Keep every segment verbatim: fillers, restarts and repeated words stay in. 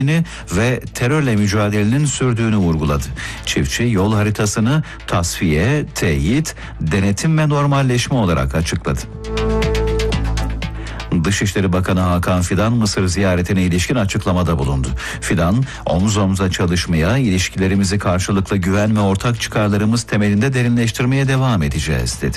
ve terörle mücadelenin sürdüğünü vurguladı. Çiftçi yol haritasını tasfiye, teyit, denetim ve normalleşme olarak açıkladı. Dışişleri Bakanı Hakan Fidan Mısır ziyaretine ilişkin açıklamada bulundu. Fidan, omuz omuza çalışmaya, ilişkilerimizi karşılıklı güven ve ortak çıkarlarımız temelinde derinleştirmeye devam edeceğiz dedi.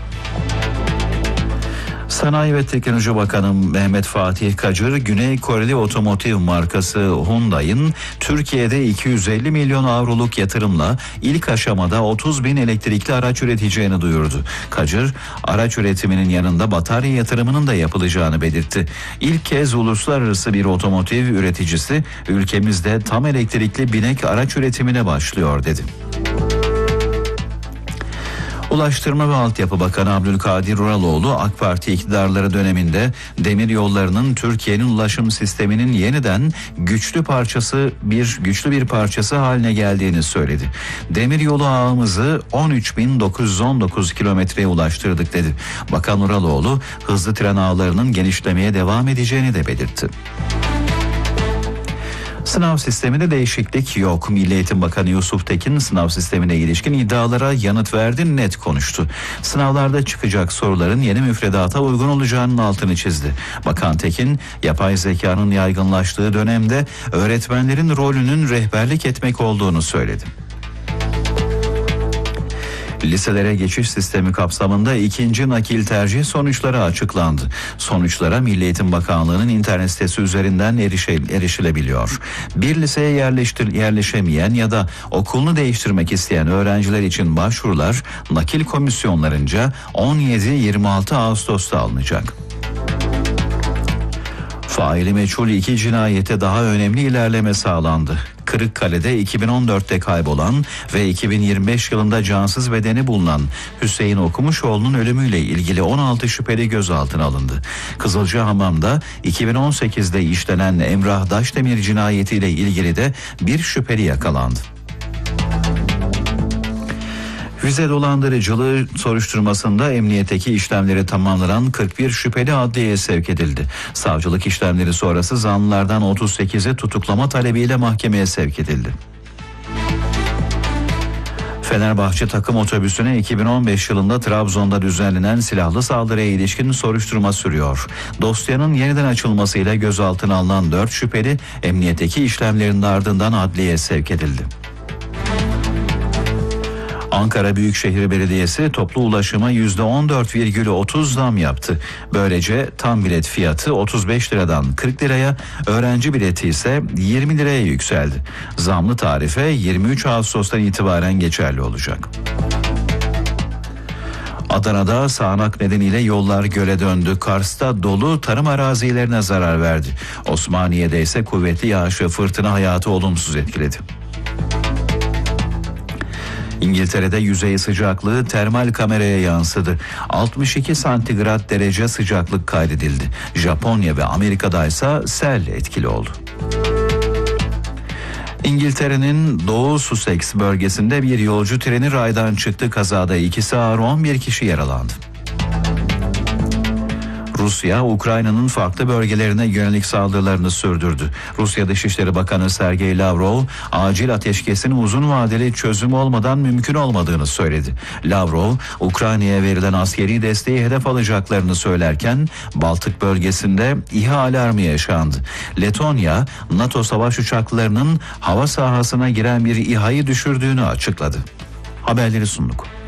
Sanayi ve Teknoloji Bakanı Mehmet Fatih Kacır, Güney Koreli otomotiv markası Hyundai'nin Türkiye'de iki yüz elli milyon avroluk yatırımla ilk aşamada otuz bin elektrikli araç üreteceğini duyurdu. Kacır, araç üretiminin yanında batarya yatırımının da yapılacağını belirtti. İlk kez uluslararası bir otomotiv üreticisi ülkemizde tam elektrikli binek araç üretimine başlıyor dedi. Ulaştırma ve Altyapı Bakanı Abdülkadir Uraloğlu, AK Parti iktidarları döneminde demir yollarının Türkiye'nin ulaşım sisteminin yeniden güçlü parçası bir güçlü bir parçası haline geldiğini söyledi. Demir yolu ağımızı on üç bin dokuz yüz on dokuz kilometreye ulaştırdık dedi. Bakan Uraloğlu, hızlı tren ağlarının genişlemeye devam edeceğini de belirtti. Sınav sisteminde değişiklik yok. Milli Eğitim Bakanı Yusuf Tekin sınav sistemine ilişkin iddialara yanıt verdi, net konuştu. Sınavlarda çıkacak soruların yeni müfredata uygun olacağının altını çizdi. Bakan Tekin, yapay zekanın yaygınlaştığı dönemde öğretmenlerin rolünün rehberlik etmek olduğunu söyledi. Liselere geçiş sistemi kapsamında ikinci nakil tercih sonuçları açıklandı. Sonuçlara Milli Eğitim Bakanlığı'nın internet sitesi üzerinden erişe, erişilebiliyor. Bir liseye yerleştir, yerleşemeyen ya da okulunu değiştirmek isteyen öğrenciler için başvurular nakil komisyonlarınca on yedi yirmi altı Ağustos'ta alınacak. Faili meçhul iki cinayete daha önemli ilerleme sağlandı. Kırıkkale'de iki bin on dörtte kaybolan ve iki bin yirmi beş yılında cansız bedeni bulunan Hüseyin Okumuşoğlu'nun ölümüyle ilgili on altı şüpheli gözaltına alındı. Kızılcahamam'da iki bin on sekizde işlenen Emrah Daşdemir cinayetiyle ilgili de bir şüpheli yakalandı. Vize dolandırıcılığı soruşturmasında emniyetteki işlemleri tamamlanan kırk bir şüpheli adliyeye sevk edildi. Savcılık işlemleri sonrası zanlılardan otuz sekizi tutuklama talebiyle mahkemeye sevk edildi. Fenerbahçe takım otobüsüne iki bin on beş yılında Trabzon'da düzenlenen silahlı saldırıya ilişkin soruşturma sürüyor. Dosyanın yeniden açılmasıyla gözaltına alınan dört şüpheli emniyetteki işlemlerin ardından adliyeye sevk edildi. Ankara Büyükşehir Belediyesi toplu ulaşıma yüzde on dört virgül otuz zam yaptı. Böylece tam bilet fiyatı otuz beş liradan kırk liraya, öğrenci bileti ise yirmi liraya yükseldi. Zamlı tarife yirmi üç Ağustos'tan itibaren geçerli olacak. Adana'da sağanak nedeniyle yollar göle döndü. Kars'ta dolu tarım arazilerine zarar verdi. Osmaniye'de ise kuvvetli yağış ve fırtına hayatı olumsuz etkiledi. İngiltere'de yüzey sıcaklığı termal kameraya yansıdı. altmış iki santigrat derece sıcaklık kaydedildi. Japonya ve Amerika'da ise sel etkili oldu. İngiltere'nin Doğu Sussex bölgesinde bir yolcu treni raydan çıktı. Kazada ikisi ağır, on bir kişi yaralandı. Rusya, Ukrayna'nın farklı bölgelerine yönelik saldırılarını sürdürdü. Rusya Dışişleri Bakanı Sergey Lavrov, acil ateşkesin uzun vadeli çözüm olmadan mümkün olmadığını söyledi. Lavrov, Ukrayna'ya verilen askeri desteği hedef alacaklarını söylerken, Baltık bölgesinde İHA alarmı yaşandı. Letonya, NATO savaş uçaklarının hava sahasına giren bir İHA'yı düşürdüğünü açıkladı. Haberleri sunduk.